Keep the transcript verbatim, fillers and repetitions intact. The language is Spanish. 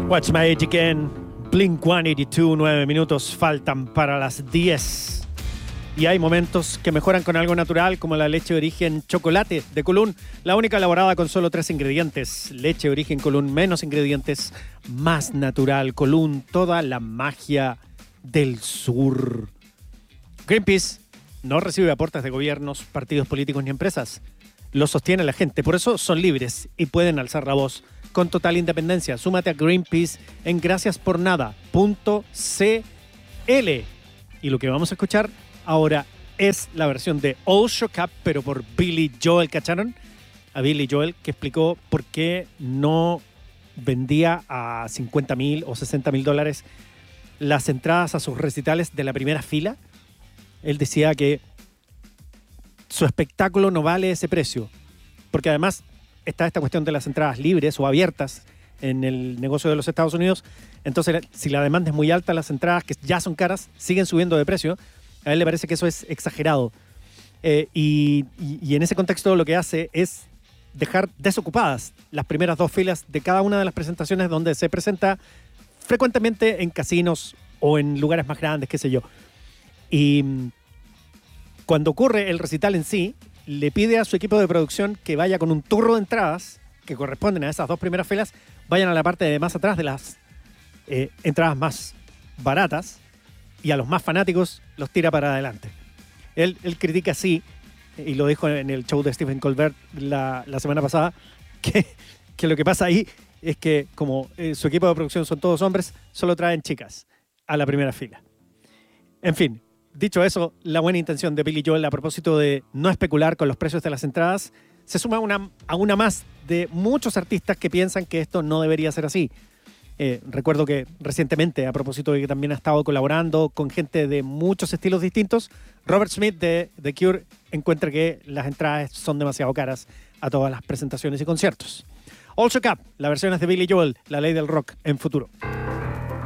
Watch My Age Again, Blink ciento ochenta y dos, nueve minutos faltan para las diez. Y hay momentos que mejoran con algo natural, como la leche de origen chocolate de Colún, la única elaborada con solo tres ingredientes. Leche de origen Colún, menos ingredientes, más natural. Colún, toda la magia del sur. Greenpeace no recibe aportes de gobiernos, partidos políticos ni empresas. Lo sostiene la gente, por eso son libres y pueden alzar la voz con total independencia. Súmate a Greenpeace en gracias por nada punto c l. Y lo que vamos a escuchar ahora es la versión de All Shook Up, pero por Billy Joel. ¿Cacharon? A Billy Joel, que explicó por qué no vendía a cincuenta mil o sesenta mil dólares las entradas a sus recitales de la primera fila. Él decía que su espectáculo no vale ese precio, porque además está esta cuestión de las entradas libres o abiertas en el negocio de los Estados Unidos. Entonces, si la demanda es muy alta, las entradas que ya son caras siguen subiendo de precio. A él le parece que eso es exagerado. Eh, y, y, y en ese contexto lo que hace es dejar desocupadas las primeras dos filas de cada una de las presentaciones donde se presenta frecuentemente en casinos o en lugares más grandes, qué sé yo. Y cuando ocurre el recital en sí, le pide a su equipo de producción que vaya con un turro de entradas que corresponden a esas dos primeras filas, vayan a la parte de más atrás de las eh, entradas más baratas, y a los más fanáticos los tira para adelante. Él, él critica así, y lo dijo en el show de Stephen Colbert la, la semana pasada, que, que lo que pasa ahí es que como eh, su equipo de producción son todos hombres, solo traen chicas a la primera fila. En fin, dicho eso, la buena intención de Billy Joel a propósito de no especular con los precios de las entradas se suma a una, a una más de muchos artistas que piensan que esto no debería ser así. Eh, recuerdo que recientemente, a propósito de que también ha estado colaborando con gente de muchos estilos distintos, Robert Smith de The Cure encuentra que las entradas son demasiado caras a todas las presentaciones y conciertos. All Shook Up, la versión es de Billy Joel, la ley del rock en futuro.